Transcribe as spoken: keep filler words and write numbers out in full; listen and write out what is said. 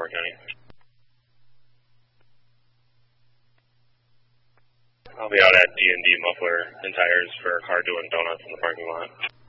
Fort County. I'll be out at D and D Muffler and Tires for a car doing donuts in the parking lot.